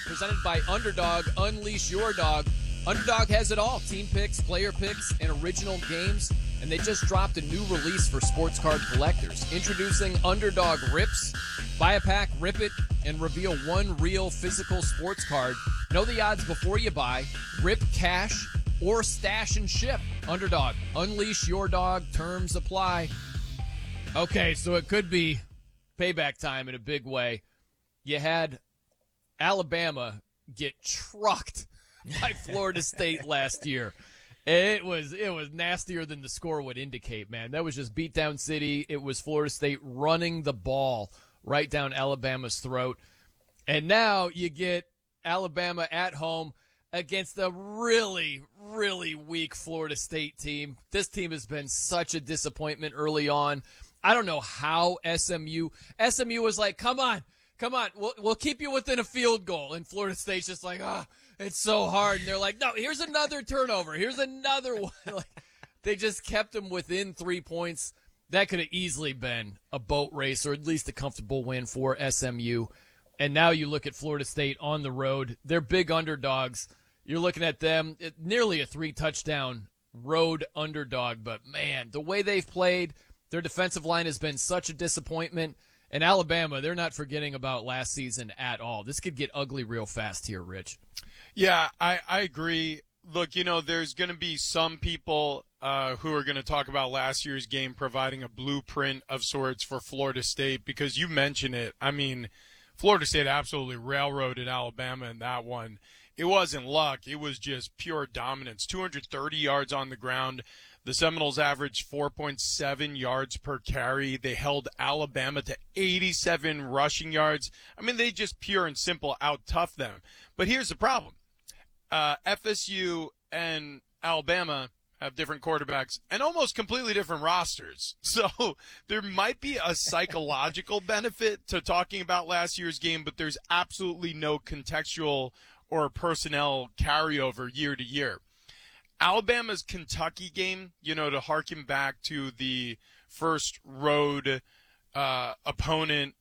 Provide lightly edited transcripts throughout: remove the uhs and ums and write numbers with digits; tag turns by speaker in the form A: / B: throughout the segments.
A: presented by Underdog. Unleash your dog. Underdog has it all. Team picks, player picks, and original games. And they just dropped a new release for sports card collectors. Introducing Underdog Rips. Buy a pack, rip it, and reveal one real physical sports card. Know the odds before you buy. Rip cash or stash and ship. Underdog. Unleash your dog. Terms apply. Okay, so it could be payback time in a big way. You had Alabama get trucked by Florida State last year. It was nastier than the score would indicate, man. That was just beatdown city. It was Florida State running the ball right down Alabama's throat. And now you get Alabama at home against a really, really weak Florida State team. This team has been such a disappointment early on. I don't know how SMU was like, come on, we'll keep you within a field goal. And Florida State's just like, it's so hard. And they're like, no, here's another turnover. Here's another one. Like, they just kept them within 3 points. That could have easily been a boat race or at least a comfortable win for SMU. And now you look at Florida State on the road. They're big underdogs. You're looking at them, nearly a 3-touchdown road underdog. But, man, the way they've played, their defensive line has been such a disappointment. And Alabama, they're not forgetting about last season at all. This could get ugly real fast here, Rich.
B: Yeah, I agree. Look, there's going to be some people who are going to talk about last year's game providing a blueprint of sorts for Florida State because you mentioned it. I mean, Florida State absolutely railroaded Alabama in that one. It wasn't luck. It was just pure dominance. 230 yards on the ground. The Seminoles averaged 4.7 yards per carry. They held Alabama to 87 rushing yards. I mean, they just pure and simple out-toughed them. But here's the problem. FSU and Alabama have different quarterbacks and almost completely different rosters. So there might be a psychological benefit to talking about last year's game, but there's absolutely no contextual or personnel carryover year to year. Alabama's Kentucky game, to harken back to the first road opponent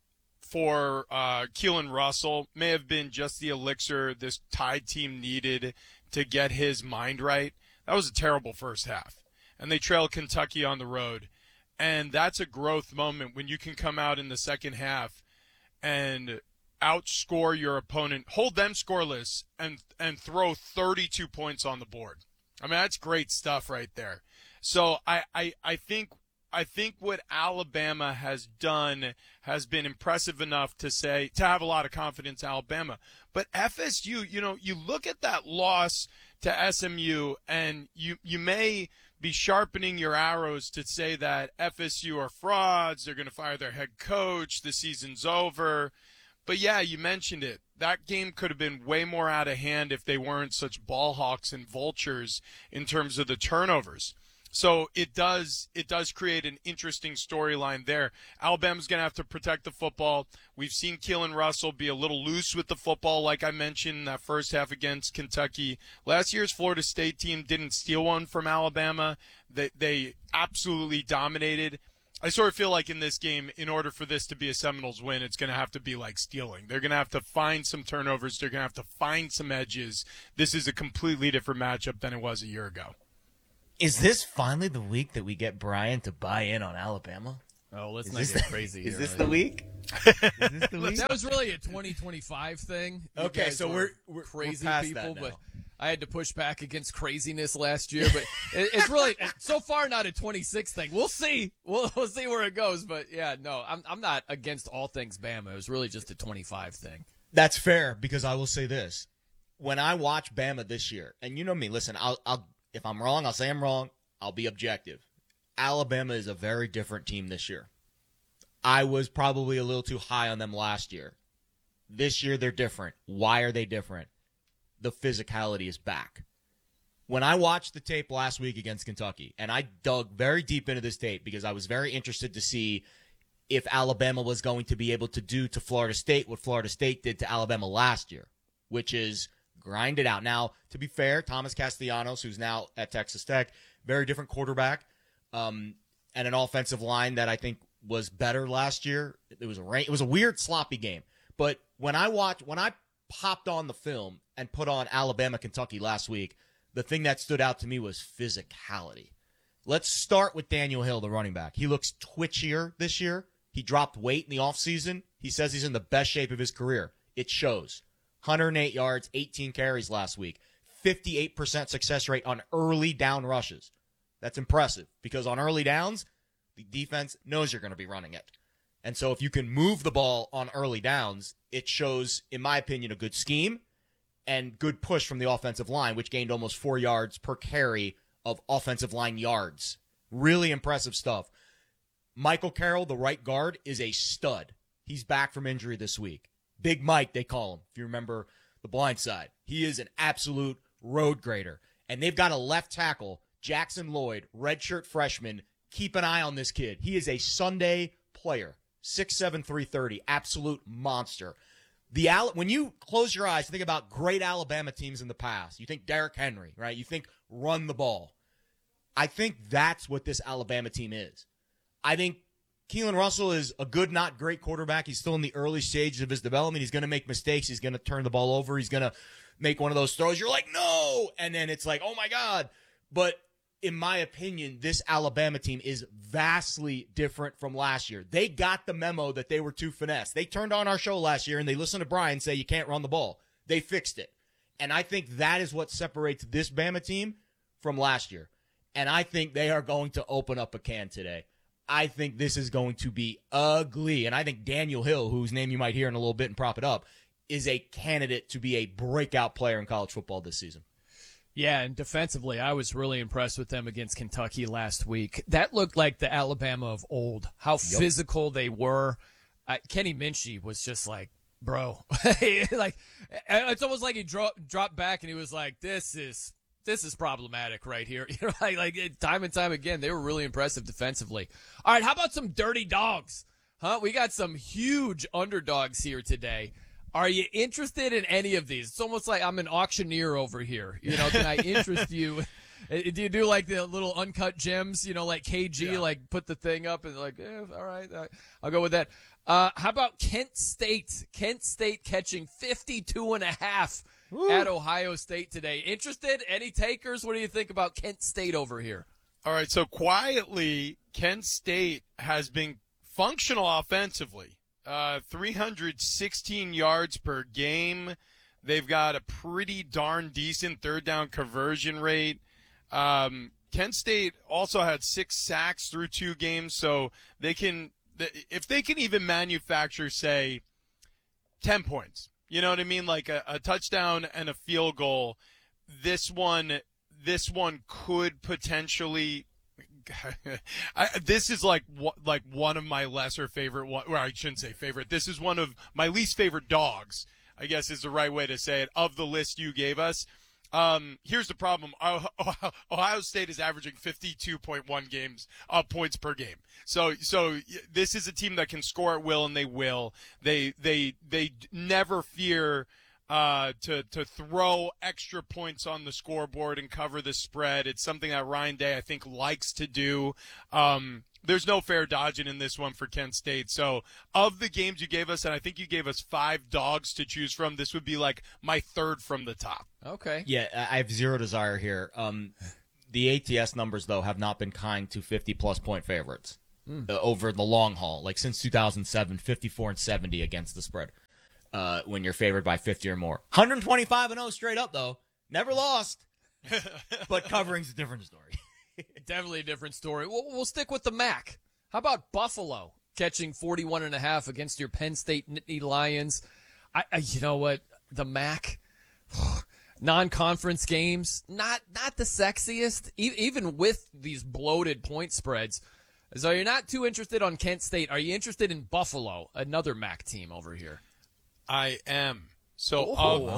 B: for Keelan Russell, may have been just the elixir this Tide team needed to get his mind right. That was a terrible first half. And they trailed Kentucky on the road. And that's a growth moment when you can come out in the second half and outscore your opponent, hold them scoreless, and throw 32 points on the board. I mean, that's great stuff right there. So I think what Alabama has done has been impressive enough to have a lot of confidence in Alabama. But FSU, you look at that loss to SMU and you may be sharpening your arrows to say that FSU are frauds, they're going to fire their head coach, the season's over. But yeah, you mentioned it. That game could have been way more out of hand if they weren't such ball hawks and vultures in terms of the turnovers. So it does create an interesting storyline there. Alabama's going to have to protect the football. We've seen Keelan Russell be a little loose with the football, like I mentioned, that first half against Kentucky. Last year's Florida State team didn't steal one from Alabama. They absolutely dominated. I sort of feel like in this game, in order for this to be a Seminoles win, it's going to have to be like stealing. They're going to have to find some turnovers. They're going to have to find some edges. This is a completely different matchup than it was a year ago.
C: Is this finally the week that we get Brian to buy in on Alabama?
A: Oh, let's not get crazy.
C: Is this the week?
A: That was really a 2025 thing.
C: Okay, so we're
A: crazy
C: past
A: people,
C: that now.
A: but I had to push back against craziness last year. But it's really so far not a 26 thing. We'll see. We'll see where it goes. But yeah, no, I'm not against all things Bama. It was really just a 25 thing.
C: That's fair because I will say this: when I watch Bama this year, and you know me, listen, I'll if I'm wrong, I'll say I'm wrong. I'll be objective. Alabama is a very different team this year. I was probably a little too high on them last year. This year, they're different. Why are they different? The physicality is back. When I watched the tape last week against Kentucky, and I dug very deep into this tape because I was very interested to see if Alabama was going to be able to do to Florida State what Florida State did to Alabama last year, which is grind it out. Now, to be fair, Thomas Castellanos, who's now at Texas Tech, very different quarterback, and an offensive line that I think was better last year. It was a weird, sloppy game. But when I popped on the film and put on Alabama, Kentucky last week, the thing that stood out to me was physicality. Let's start with Daniel Hill, the running back. He looks twitchier this year. He dropped weight in the offseason. He says he's in the best shape of his career. It shows. 108 yards, 18 carries last week. 58% success rate on early down rushes. That's impressive because on early downs, the defense knows you're going to be running it. And so if you can move the ball on early downs, it shows, in my opinion, a good scheme and good push from the offensive line, which gained almost 4 yards per carry of offensive line yards. Really impressive stuff. Michael Carroll, the right guard, is a stud. He's back from injury this week. Big Mike, they call him, if you remember The Blind Side. He is an absolute road grader. And they've got a left tackle, Jackson Lloyd, redshirt freshman. Keep an eye on this kid. He is a Sunday player. 6'7", 330, absolute monster. When you close your eyes, think about great Alabama teams in the past. You think Derrick Henry, right? You think run the ball. I think that's what this Alabama team is. I think Keelan Russell is a good, not great quarterback. He's still in the early stages of his development. He's going to make mistakes. He's going to turn the ball over. He's going to make one of those throws. You're like, no! And then it's like, oh, my God. But in my opinion, this Alabama team is vastly different from last year. They got the memo that they were too finesse. They turned on our show last year, and they listened to Brian say you can't run the ball. They fixed it. And I think that is what separates this Bama team from last year. And I think they are going to open up a can today. I think this is going to be ugly. And I think Daniel Hill, whose name you might hear in a little bit and prop it up, is a candidate to be a breakout player in college football this season.
A: Yeah, and defensively, I was really impressed with them against Kentucky last week. That looked like the Alabama of old, how physical they were. Kenny Minchie was just like, bro. Like, it's almost like he dropped back and he was like, this is problematic right here. You know, like time and time again, they were really impressive defensively. All right, how about some dirty dogs? Huh? We got some huge underdogs here today. Are you interested in any of these? It's almost like I'm an auctioneer over here. You know, can I interest you? Do you do like the little uncut gems, you know, like KG, like put the thing up and like, all right, I'll go with that. How about Kent State? Kent State catching 52.5 at Ohio State today. Interested? Any takers? What do you think about Kent State over here?
B: All right, so quietly, Kent State has been functional offensively. 316 yards per game. They've got a pretty darn decent third down conversion rate. Kent State also had 6 sacks through 2 games, so they can, if they can even manufacture, say, 10 points, you know what I mean? Like a touchdown and a field goal, this one could potentially this is like one of my lesser favorite, well, I shouldn't say favorite. This is one of my least favorite dogs, I guess is the right way to say it, of the list you gave us. Here's the problem. Ohio State is averaging 52.1 points per game. So this is a team that can score at will, and they will. They never fear to throw extra points on the scoreboard and cover the spread. It's something that Ryan Day, I think, likes to do. There's no fair dodging in this one for Kent State. So of the games you gave us, and I think you gave us 5 dogs to choose from, this would be like my third from the top.
A: Okay.
C: Yeah, I have zero desire here. The ATS numbers, though, have not been kind to 50-plus point favorites over the long haul. Like since 2007, 54-70 against the spread. When you're favored by 50 or more. 125-0 straight up, though. Never lost. But covering's a different story.
A: Definitely a different story. We'll stick with the MAC. How about Buffalo catching 41.5 against your Penn State Nittany Lions? You know what? The MAC, non-conference games, not the sexiest, even with these bloated point spreads. So you're not too interested on Kent State. Are you interested in Buffalo, another MAC team over here?
B: I am. So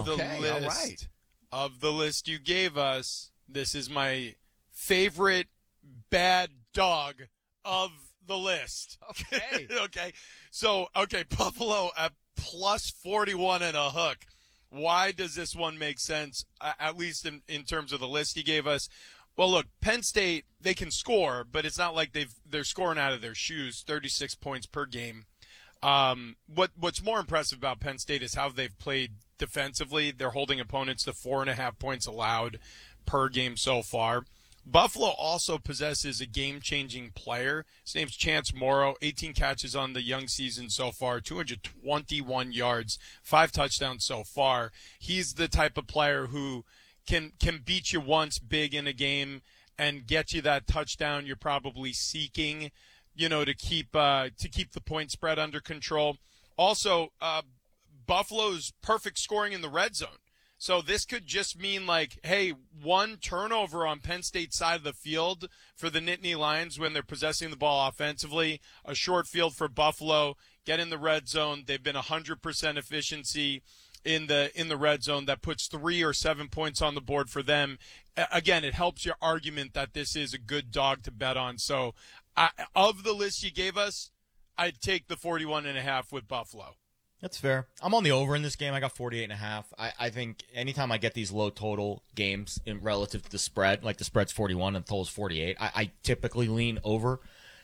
B: of the list you gave us, this is my favorite bad dog of the list.
A: Okay.
B: Okay. So, Buffalo at plus 41 and a hook. Why does this one make sense, at least in terms of the list you gave us? Well, look, Penn State, they can score, but it's not like they're scoring out of their shoes, 36 points per game. What's more impressive about Penn State is how they've played defensively. They're holding opponents to 4.5 points allowed per game so far. Buffalo also possesses a game-changing player. His name's Chance Morrow, 18 catches on the young season so far, 221 yards, 5 touchdowns so far. He's the type of player who can beat you once big in a game and get you that touchdown you're probably seeking, to keep the point spread under control. Also, Buffalo's perfect scoring in the red zone. So this could just mean hey, one turnover on Penn State's side of the field for the Nittany Lions when they're possessing the ball offensively, a short field for Buffalo, get in the red zone. They've been 100% efficiency in the red zone. That puts 3 or 7 points on the board for them. Again, it helps your argument that this is a good dog to bet on. So of the list you gave us, I'd take the 41.5 with Buffalo.
C: That's fair. I'm on the over in this game. I got 48.5. I think anytime I get these low total games in relative to the spread, like the spread's 41 and the total's 48, I typically lean over.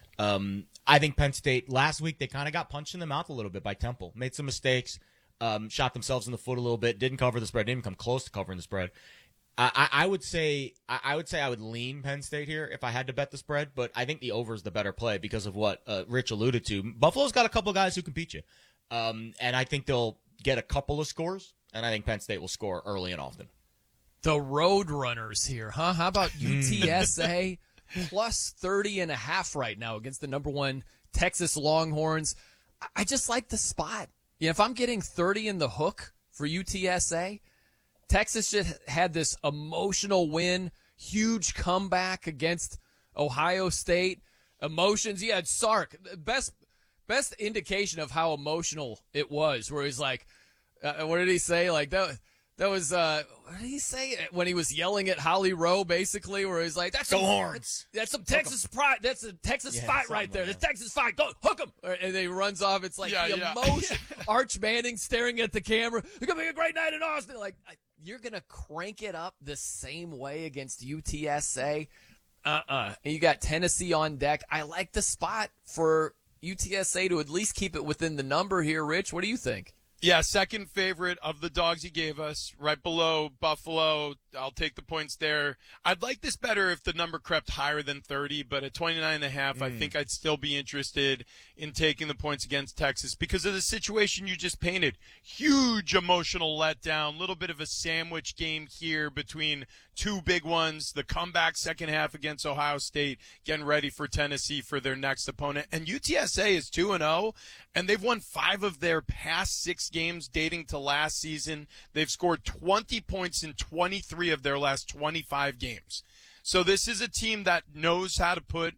C: I think Penn State, last week, they kind of got punched in the mouth a little bit by Temple. Made some mistakes, shot themselves in the foot a little bit, didn't cover the spread, didn't come close to covering the spread. I would say I would lean Penn State here if I had to bet the spread, but I think the over is the better play because of what Rich alluded to. Buffalo's got a couple guys who can beat you. And I think they'll get a couple of scores, and I think Penn State will score early and often.
A: The Road Runners here, huh? How about UTSA plus 30.5 right now against the number 1 Texas Longhorns? I just like the spot. If I'm getting 30 in the hook for UTSA, Texas just had this emotional win, huge comeback against Ohio State. Emotions. You had Sark, best indication of how emotional it was, where he's like, what did he say? Like that was, what did he say when he was yelling at Holly Rowe, basically, where he's like,
C: Go Horns.
A: That's some Texas pride. That's a Texas fight right there. The Texas fight. Go hook him. And then he runs off. It's like the emotion. Arch Manning staring at the camera. It's going to be a great night in Austin. Like, you're going to crank it up the same way against UTSA. And you got Tennessee on deck. I like the spot for UTSA to at least keep it within the number here. Rich, what do you think?
B: Yeah, second favorite of the dogs you gave us, right below Buffalo. I'll take the points there. I'd like this better if the number crept higher than 30, but at 29.5, I think I'd still be interested in taking the points against Texas because of the situation you just painted. Huge emotional letdown, little bit of a sandwich game here between two big ones, the comeback second half against Ohio State, getting ready for Tennessee for their next opponent. And UTSA is 2-0, and they've won 5 of their past 6 games dating to last season. They've scored 20 points in 23 of their last 25 games. So this is a team that knows how to put,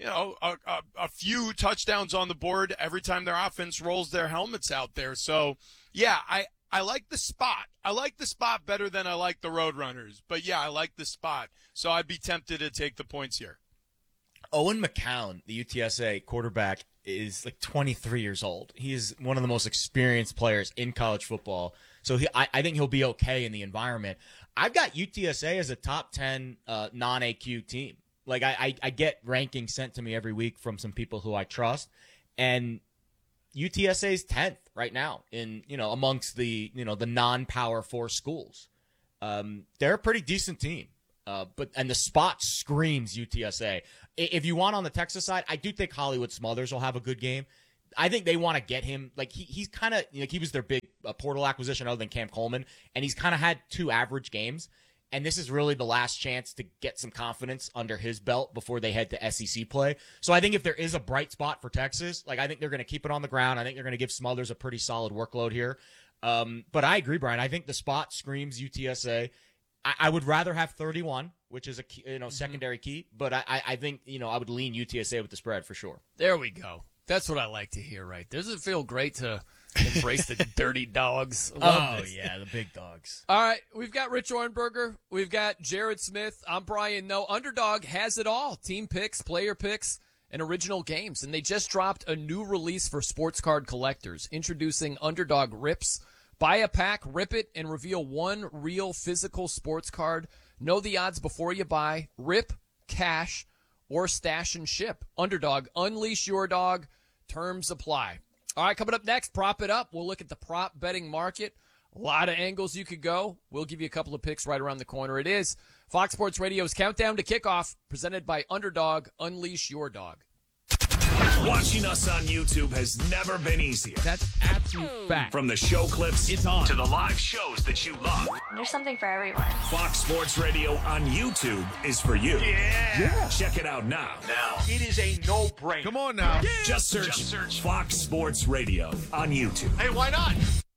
B: a few touchdowns on the board every time their offense rolls their helmets out there. So, yeah, I like the spot. I like the spot better than I like the Roadrunners. But, yeah, I like the spot. So I'd be tempted to take the points here.
C: Owen McCown, the UTSA quarterback, is like 23 years old. He is one of the most experienced players in college football. So I think he'll be okay in the environment. I've got UTSA as a top 10 non-AQ team. Like I get rankings sent to me every week from some people who I trust, and UTSA is 10th right now in amongst the the non-Power 4 schools. They're a pretty decent team, and the spot screams UTSA. If you want on the Texas side, I do think Hollywood Smothers will have a good game. I think they want to get him. Like he's kind of he was their big portal acquisition other than Cam Coleman, and he's kind of had 2 average games. And this is really the last chance to get some confidence under his belt before they head to SEC play. So I think if there is a bright spot for Texas, I think they're going to keep it on the ground. I think they're going to give Smothers a pretty solid workload here. But I agree, Brian. I think the spot screams UTSA. I would rather have 31, which is a key, secondary key. But I think I would lean UTSA with the spread for sure.
A: There we go. That's what I like to hear, right? Does it feel great to embrace the dirty dogs?
C: Yeah, the big dogs.
A: All right, we've got Rich Orenberger. We've got Jared Smith. I'm Brian Noe. Underdog has it all. Team picks, player picks, and original games. And they just dropped a new release for sports card collectors, introducing Underdog Rips. Buy a pack, rip it, and reveal one real physical sports card. Know the odds before you buy. Rip, cash, or stash and ship. Underdog, unleash your dog. Terms apply. All right, coming up next, Prop It Up. We'll look at the prop betting market. A lot of angles you could go. We'll give you a couple of picks right around the corner. It is Fox Sports Radio's Countdown to Kickoff, presented by Underdog. Unleash your dog.
D: Watching us on YouTube has never been easier.
E: That's absolute fact.
D: From the show clips
E: It's on.
D: to the live shows that you love.
F: There's something for everyone.
D: Fox Sports Radio on YouTube is for you. Yeah. Check it out now.
G: It is a no-brainer.
E: Come on now.
D: Just search Fox Sports Radio on YouTube.
G: Hey, why not?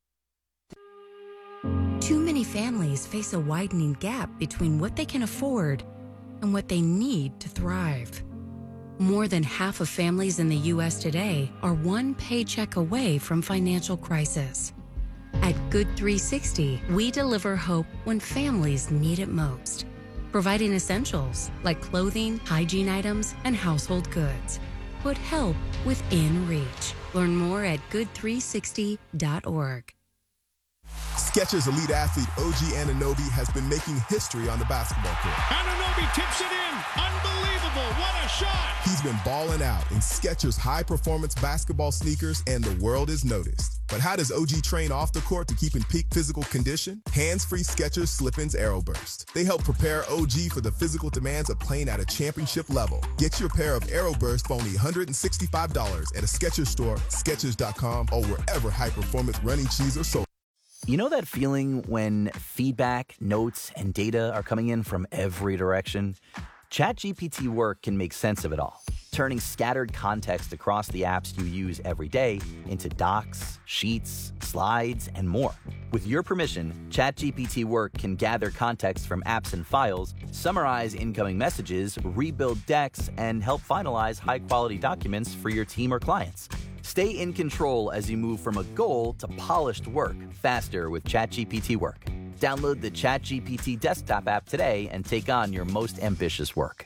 H: Too many families face a widening gap between what they can afford and what they need to thrive. More than half of families in the U.S. today are one paycheck away from financial crisis. At Good 360, we deliver hope when families need it most, providing essentials like clothing, hygiene items, and household goods. Put help within reach. Learn more at good360.org.
I: Skechers elite athlete OG Anunoby has been making history on the basketball court.
G: Anunoby tips it in. Unbelievable. What a shot.
I: He's been balling out in Skechers high-performance basketball sneakers, and the world has noticed. But how does OG train off the court to keep in peak physical condition? Hands-free Skechers Slip-ins Aeroburst. They help prepare OG for the physical demands of playing at a championship level. Get your pair of Aeroburst for only $165 at a Skechers store, Skechers.com, or wherever high-performance running shoes are sold.
J: You know that feeling when feedback, notes, and data are coming in from every direction? ChatGPT Work can make sense of it all, turning scattered context across the apps you use every day into docs, sheets, slides, and more. With your permission, ChatGPT Work can gather context from apps and files, summarize incoming messages, rebuild decks, and help finalize high-quality documents for your team or clients. Stay in control as you move from a goal to polished work faster with ChatGPT Work. Download the ChatGPT desktop app today and take on your most ambitious work.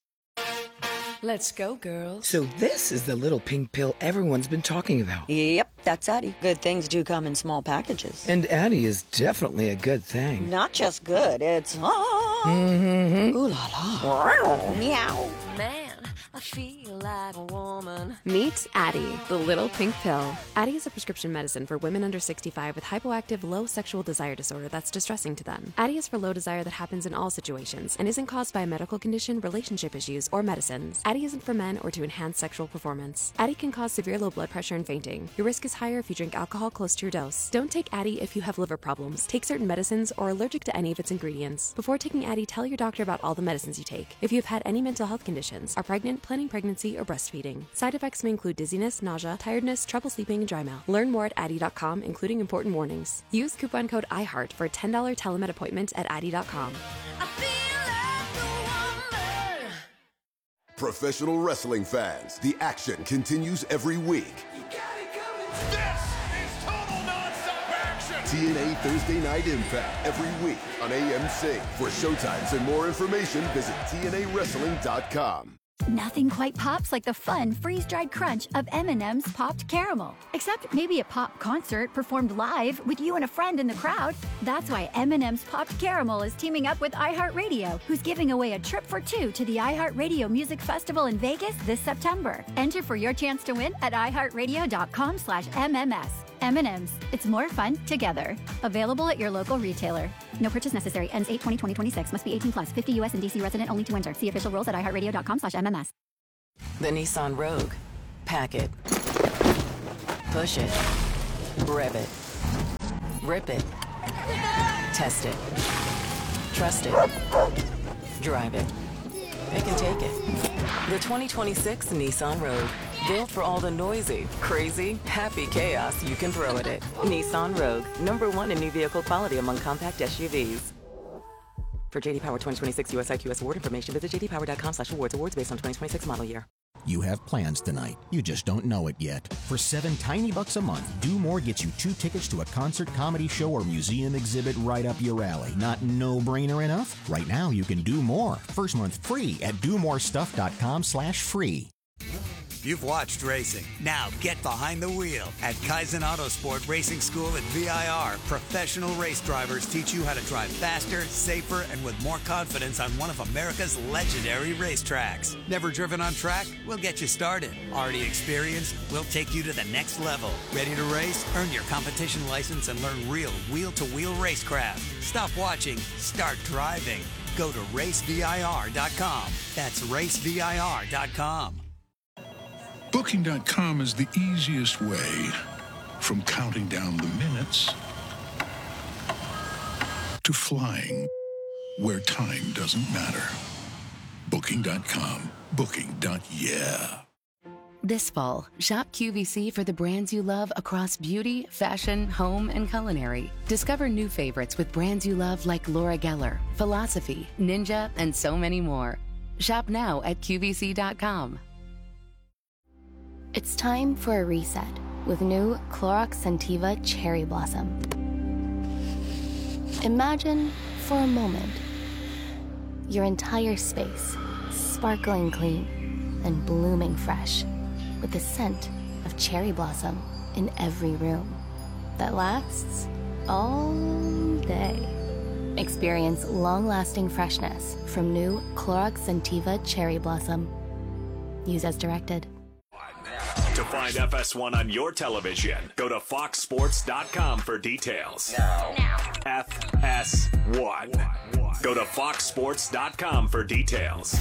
H: Let's go, girls.
K: So this is the little pink pill everyone's been talking about.
L: Yep, that's Addie. Good things do come in small packages.
K: And Addie is definitely a good thing.
L: Not just good, it's...
K: Mm-hmm.
L: Ooh la la.
F: Meow.
H: Man, I feel like a woman.
M: Meet Addie, the little pink pill. Addie is a prescription medicine for women under 65 with hypoactive low sexual desire disorder that's distressing to them. Addie is for low desire that happens in all situations and isn't caused by a medical condition, relationship issues, or medicines. Addie isn't for men or to enhance sexual performance. Addie can cause severe low blood pressure and fainting. Your risk is higher if you drink alcohol close to your dose. Don't take Addie if you have liver problems, take certain medicines, or are allergic to any of its ingredients. Before taking Addie, tell your doctor about all the medicines you take. If you have had any mental health conditions, are pregnant, planning pregnancy, or breastfeeding. Side effects may include dizziness, nausea, tiredness, trouble sleeping, and dry mouth. Learn more at Addie.com, including important warnings. Use coupon code IHEART for a $10 telemed appointment at Addie.com.
N: Professional wrestling fans, the action continues every week.
G: This is total nonstop action.
N: TNA Thursday Night Impact every week on AMC. For showtimes and more information, visit TNAWrestling.com.
O: Nothing quite pops like the fun freeze-dried crunch of M&M's Popped Caramel. Except maybe a pop concert performed live with you and a friend in the crowd. That's why M&M's Popped Caramel is teaming up with iHeartRadio, who's giving away a trip for two to the iHeartRadio Music Festival in Vegas this September. Enter for your chance to win at iHeartRadio.com/MMS. M&M's. It's more fun together. Available at your local retailer. No purchase necessary. Ends 8/20/2026. Must be 18 plus. 50 U.S. and D.C. resident only to enter. See official rules at iHeartRadio.com/MMS.
P: The Nissan Rogue. Pack it. Push it. Rev it. Rip it. Test it. Trust it. Drive it. Pick and take it. The 2026 Nissan Rogue. Built for all the noisy, crazy, happy chaos you can throw at it. Nissan Rogue. #1 in new vehicle quality among compact SUVs. For J.D. Power 2026 US IQS award information, visit jdpower.com/awards. Awards based on 2026 model year.
Q: You have plans tonight. You just don't know it yet. For $7 tiny bucks a month, Do More gets you 2 tickets to a concert, comedy show, or museum exhibit right up your alley. Not no-brainer enough? Right now, you can do more. First month free at domorestuff.com/free.
E: You've watched racing. Now get behind the wheel. At Kaizen Autosport Racing School at VIR, professional race drivers teach you how to drive faster, safer, and with more confidence on one of America's legendary racetracks. Never driven on track? We'll get you started. Already experienced? We'll take you to the next level. Ready to race? Earn your competition license and learn real wheel-to-wheel racecraft. Stop watching. Start driving. Go to racevir.com. That's racevir.com.
F: Booking.com is the easiest way from counting down the minutes to flying where time doesn't matter. Booking.com. Booking.yeah.
R: This fall, shop QVC for the brands you love across beauty, fashion, home, and culinary. Discover new favorites with brands you love like Laura Geller, Philosophy, Ninja, and so many more. Shop now at QVC.com.
S: It's time for a reset with new Clorox Scentiva Cherry Blossom. Imagine for a moment your entire space sparkling clean and blooming fresh with the scent of cherry blossom in every room that lasts all day. Experience long-lasting freshness from new Clorox Scentiva Cherry Blossom. Use as directed.
D: To find FS1 on your television, go to foxsports.com for details. Now. FS1. Go to foxsports.com for details.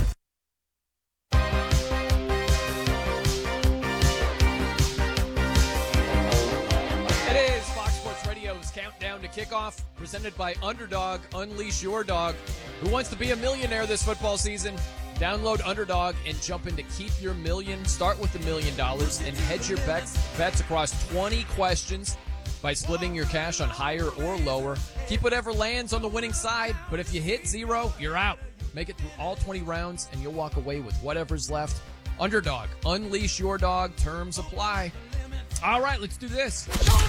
A: It is Fox Sports Radio's Countdown to Kickoff, presented by Underdog. Unleash your dog. Who wants to be a millionaire this football season? Download Underdog and jump in to keep your million. Start with $1 million and hedge your bets across 20 questions by splitting your cash on higher or lower. Keep whatever lands on the winning side, but if you hit zero, you're out. Make it through all 20 rounds and you'll walk away with whatever's left. Underdog. Unleash your dog. Terms apply. All right, let's do this.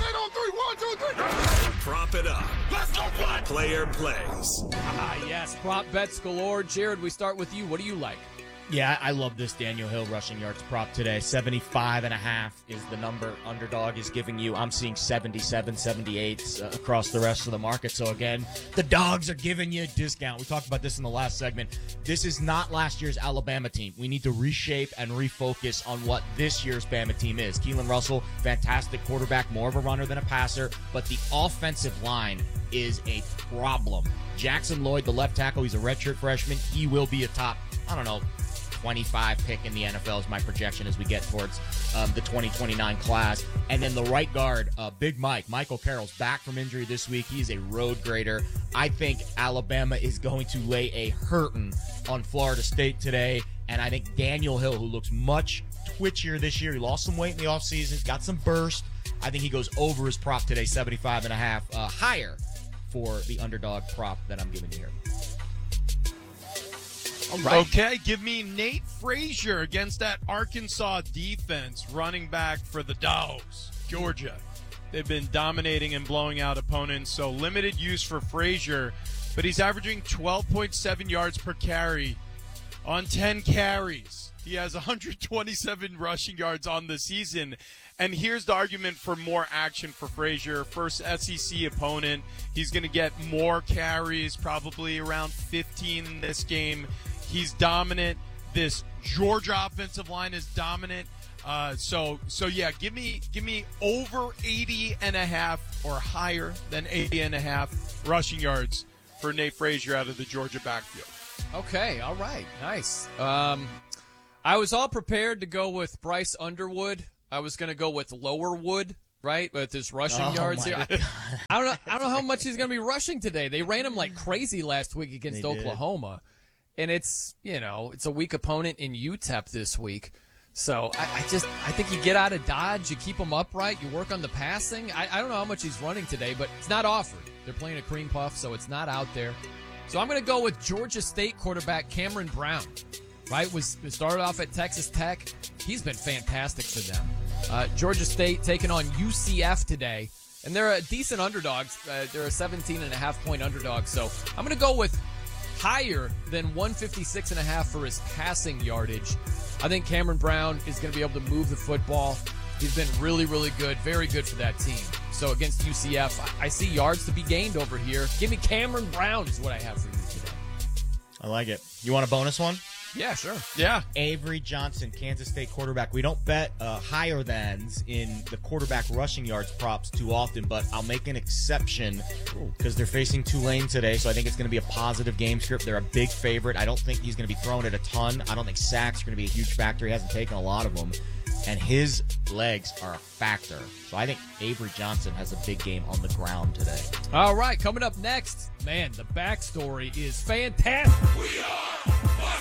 D: Prop it up. Let's go play. Player plays.
A: Yes, prop bets galore. Jared, we start with you. What do you like?
C: Yeah, I love this Daniel Hill rushing yards prop today. 75.5 is the number Underdog is giving you. I'm seeing 77, 78 across the rest of the market. So again, the dogs are giving you a discount. We talked about this in the last segment. This is not last year's Alabama team. We need to reshape and refocus on what this year's Bama team is. Keelan Russell, fantastic quarterback, more of a runner than a passer, but the offensive line is a problem. Jackson Lloyd, the left tackle, he's a redshirt freshman. He will be a top, 25 pick in the NFL is my projection as we get towards the 2029 class. And then the right guard, Big Michael Carroll's back from injury this week. He's a road grader. I think Alabama is going to lay a hurtin' on Florida State today. And I think Daniel Hill, who looks much twitchier this year, he lost some weight in the offseason, got some burst. I think he goes over his prop today, 75.5, higher for the Underdog prop that I'm giving you here.
B: All right. Okay, give me Nate Frazier against that Arkansas defense, running back for the Dogs, Georgia. They've been dominating and blowing out opponents, so limited use for Frazier, but he's averaging 12.7 yards per carry on 10 carries. He has 127 rushing yards on the season. And here's the argument for more action for Frazier. First SEC opponent. He's going to get more carries, probably around 15 in this game. He's dominant. This Georgia offensive line is dominant. So yeah, give me over 80.5 or higher than 80.5 rushing yards for Nate Frazier out of the Georgia backfield.
A: Okay, all right, nice. I was all prepared to go with Bryce Underwood. I was going to go with Lower Wood, right, with his rushing yards here. I don't know how much he's going to be rushing today. They ran him like crazy last week against Oklahoma. And it's a weak opponent in UTEP this week. So I think you get out of Dodge, you keep him upright, you work on the passing. I don't know how much he's running today, but it's not offered. They're playing a cream puff, so it's not out there. So I'm going to go with Georgia State quarterback Cameron Brown. Right, started off at Texas Tech. He's been fantastic for them. Georgia State taking on UCF today, and they're a decent underdog. They're a 17.5-point underdog. So I'm going to go with higher than 156.5 for his passing yardage. I think Cameron Brown is going to be able to move the football. He's been really, really good, very good for that team. So against UCF, I see yards to be gained over here. Give me Cameron Brown is what I have for you today.
C: I like it. You want a bonus one?
A: Yeah, sure.
B: Yeah.
C: Avery Johnson, Kansas State quarterback. We don't bet higher thans in the quarterback rushing yards props too often, but I'll make an exception because they're facing Tulane today, so I think it's going to be a positive game script. They're a big favorite. I don't think he's going to be throwing it a ton. I don't think sacks are going to be a huge factor. He hasn't taken a lot of them, and his legs are a factor. So I think Avery Johnson has a big game on the ground today.
A: All right, coming up next, man, the backstory is fantastic.
T: We are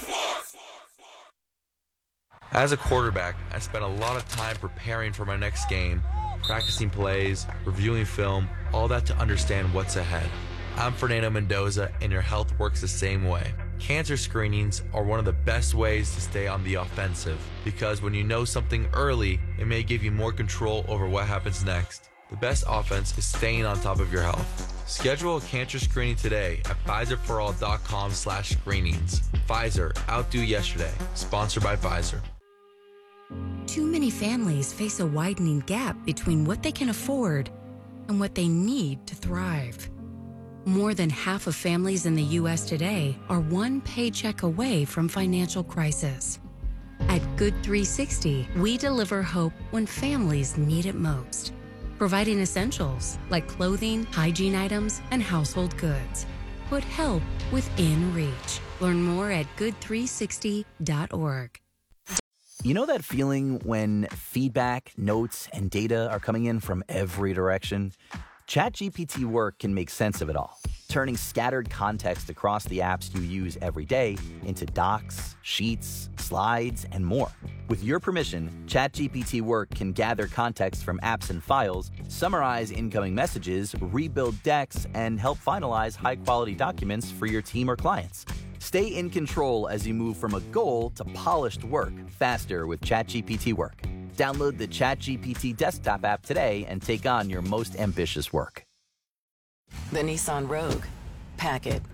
T: As a quarterback, I spent a lot of time preparing for my next game, practicing plays, reviewing film, all that to understand what's ahead. I'm Fernando Mendoza, and your health works the same way. Cancer screenings are one of the best ways to stay on the offensive, because when you know something early, it may give you more control over what happens next. The best offense is staying on top of your health. Schedule a cancer screening today at PfizerForAll.com/screenings. Pfizer, outdo yesterday. Sponsored by Pfizer.
H: Too many families face a widening gap between what they can afford and what they need to thrive. More than half of families in the U.S. today are one paycheck away from financial crisis. At Good 360, we deliver hope when families need it most, providing essentials like clothing, hygiene items, and household goods. Put help within reach. Learn more at good360.org.
J: You know that feeling when feedback, notes, and data are coming in from every direction? ChatGPT Work can make sense of it all, turning scattered context across the apps you use every day into docs, sheets, slides, and more. With your permission, ChatGPT Work can gather context from apps and files, summarize incoming messages, rebuild decks, and help finalize high-quality documents for your team or clients. Stay in control as you move from a goal to polished work faster with ChatGPT Work. Download the ChatGPT desktop app today and take on your most ambitious work.
P: The Nissan Rogue. Pack it.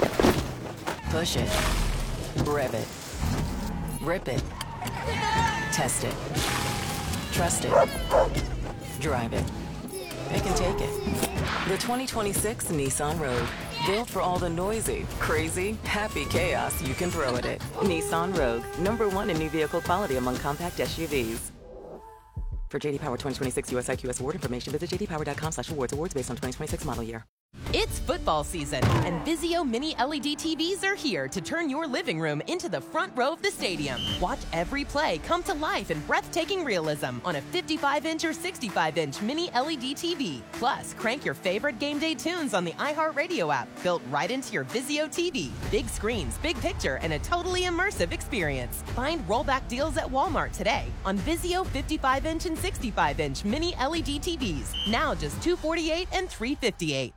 P: Push it. Rev it. Rip it. Test it. Trust it. Drive it. It can take it. The 2026 Nissan Rogue. Built for all the noisy, crazy, happy chaos you can throw at it. Nissan Rogue. #1 in new vehicle quality among compact SUVs. For JD Power 2026 US IQS award information, visit jdpower.com/awards. Awards based on 2026 model year.
U: It's football season, and Vizio Mini LED TVs are here to turn your living room into the front row of the stadium. Watch every play come to life in breathtaking realism on a 55-inch or 65-inch Mini LED TV. Plus, crank your favorite game day tunes on the iHeartRadio app, built right into your Vizio TV. Big screens, big picture, and a totally immersive experience. Find rollback deals at Walmart today on Vizio 55-inch and 65-inch Mini LED TVs. Now just $248 and $358.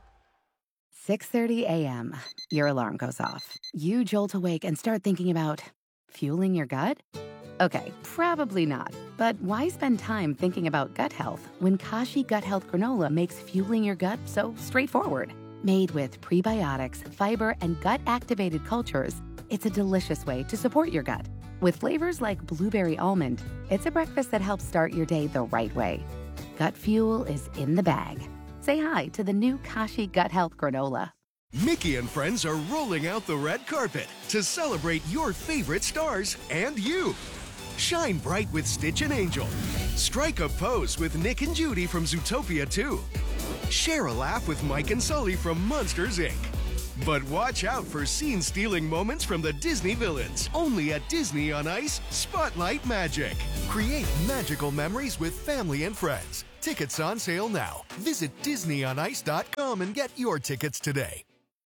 R: 6:30 a.m. Your alarm goes off. You jolt awake and start thinking about fueling your gut? Okay, probably not. But why spend time thinking about gut health when Kashi Gut Health Granola makes fueling your gut so straightforward? Made with prebiotics, fiber, and gut-activated cultures, it's a delicious way to support your gut. With flavors like blueberry almond, it's a breakfast that helps start your day the right way. Gut fuel is in the bag. Say hi to the new Kashi Gut Health Granola.
V: Mickey and friends are rolling out the red carpet to celebrate your favorite stars and you. Shine bright with Stitch and Angel. Strike a pose with Nick and Judy from Zootopia 2. Share a laugh with Mike and Sully from Monsters, Inc. But watch out for scene-stealing moments from the Disney villains. Only at Disney on Ice, Spotlight Magic. Create magical memories with family and friends. Tickets on sale now. Visit DisneyOnIce.com and get your tickets today.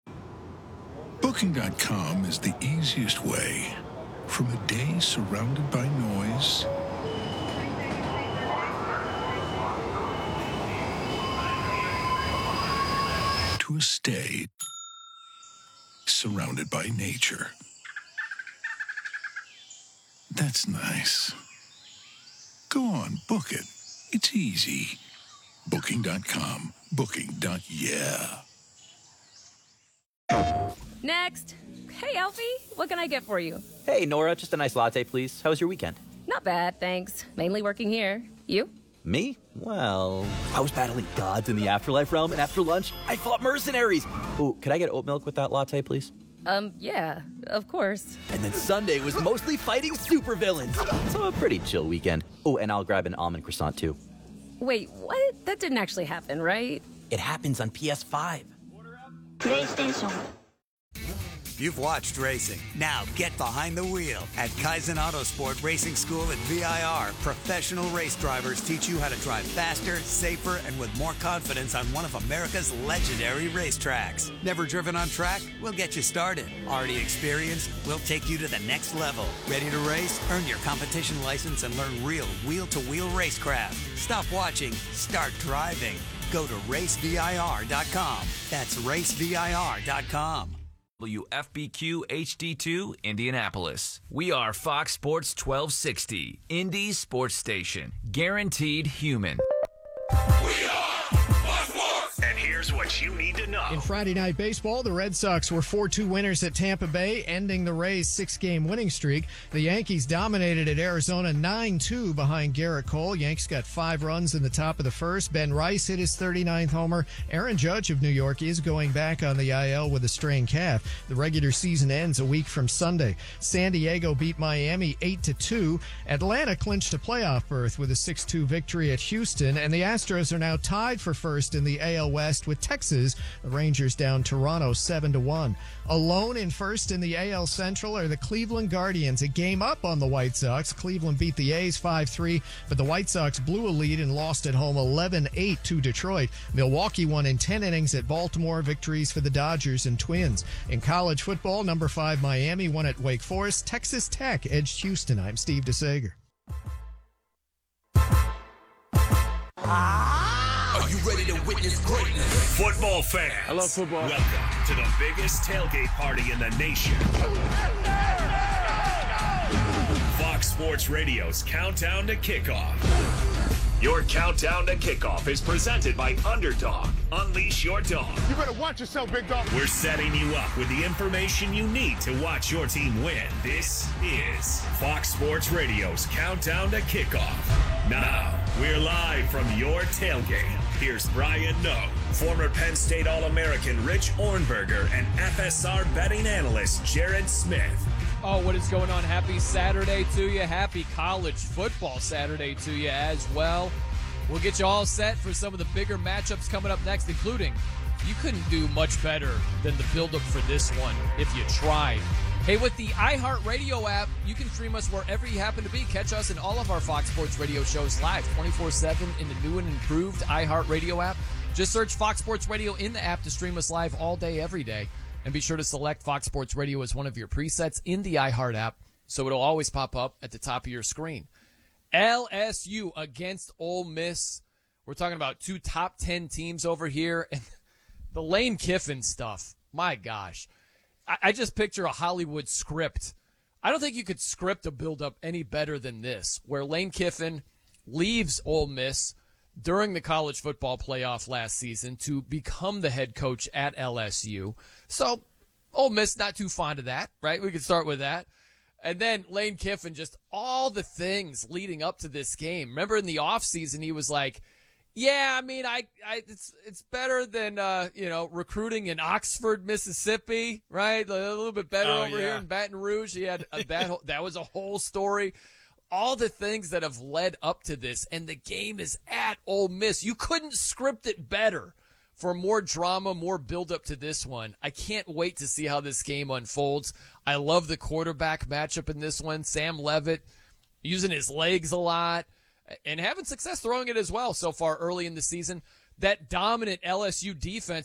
F: Booking.com is the easiest way. From a day surrounded by noise to a stay surrounded by nature. That's nice. Go on, book it. It's easy. Booking.com. Booking.yeah.
U: Next.
I: Hey, Alfie. What can I get for you?
J: Hey, Nora, just a nice latte, please. How was your weekend?
I: Not bad, thanks. Mainly working here. You?
J: Me? Well, I was battling gods in the afterlife realm, and after lunch, I fought mercenaries. Ooh, could I get oat milk with that latte, please?
I: Yeah, of course.
J: And then Sunday was mostly fighting supervillains. So a pretty chill weekend. Oh, and I'll grab an almond croissant, too.
I: Wait, what? That didn't actually happen, right?
J: It happens on PS5.
E: PlayStation. You've watched racing. Now get behind the wheel at Kaizen Autosport Racing School at VIR. Professional race drivers teach you how to drive faster, safer, and with more confidence on one of America's legendary racetracks. Never driven on track? We'll get you started. Already experienced? We'll take you to the next level. Ready to race? Earn your competition license and learn real wheel-to-wheel racecraft. Stop watching. Start driving. Go to racevir.com. That's racevir.com.
K: WFBQ HD2 Indianapolis. We are Fox Sports 1260, Indy's sports station. Guaranteed human.
D: And here's what you need to know.
W: In Friday Night Baseball, the Red Sox were 4-2 winners at Tampa Bay, ending the Rays' 6-game winning streak. The Yankees dominated at Arizona 9-2 behind Garrett Cole. Yanks got 5 runs in the top of the first. Ben Rice hit his 39th homer. Aaron Judge of New York is going back on the IL with a strained calf. The regular season ends a week from Sunday. San Diego beat Miami 8-2. Atlanta clinched a playoff berth with a 6-2 victory at Houston, and the Astros are now tied for first in the AL West with Texas. The Rangers down Toronto 7-1. Alone in first in the AL Central are the Cleveland Guardians, a game up on the White Sox. Cleveland beat the A's 5-3, but the White Sox blew a lead and lost at home 11-8 to Detroit. Milwaukee won in 10 innings at Baltimore. Victories for the Dodgers and Twins. In college football, number 5 Miami won at Wake Forest. Texas Tech edged Houston. I'm Steve DeSager.
D: Are you ready to witness greatness? Football fans.
G: I love football.
D: Welcome to the biggest tailgate party in the nation. Fox Sports Radio's Countdown to Kickoff. Your Countdown to Kickoff is presented by Underdog. Unleash your dog.
G: You better watch yourself, big dog.
D: We're setting you up with the information you need to watch your team win. This is Fox Sports Radio's Countdown to Kickoff. Now, we're live from your tailgate. Here's Brian Noe, former Penn State All-American Rich Ornberger, and FSR betting analyst Jared Smith.
A: Oh, what is going on? Happy Saturday to you. Happy college football Saturday to you as well. We'll get you all set for some of the bigger matchups coming up next, including you couldn't do much better than the build-up for this one if you tried. Hey, with the iHeartRadio app, you can stream us wherever you happen to be. Catch us in all of our Fox Sports Radio shows live 24/7 in the new and improved iHeartRadio app. Just search Fox Sports Radio in the app to stream us live all day, every day. And be sure to select Fox Sports Radio as one of your presets in the iHeart app so it'll always pop up at the top of your screen. LSU against Ole Miss. We're talking about 2 top 10 teams over here. And the Lane Kiffin stuff, my gosh. I just picture a Hollywood script. I don't think you could script a build-up any better than this, where Lane Kiffin leaves Ole Miss during the college football playoff last season to become the head coach at LSU. So Ole Miss not too fond of that, right? We could start with that. And then Lane Kiffin, just all the things leading up to this game. Remember in the offseason, he was like, yeah, I mean, it's better than, recruiting in Oxford, Mississippi, right? A little bit better over here in Baton Rouge. He had that was a whole story. All the things that have led up to this, and the game is at Ole Miss. You couldn't script it better for more drama, more build-up to this one. I can't wait to see how this game unfolds. I love the quarterback matchup in this one. Sam Leavitt using his legs a lot and having success throwing it as well so far early in the season. That dominant LSU defense